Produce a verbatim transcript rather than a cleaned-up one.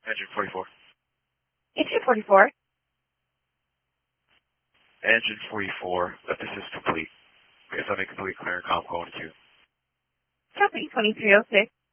Engine forty-four. Engine forty-four. Engine forty-four. Lift assist complete. Based on a complete clear comp going to two. Copy twenty-three oh six.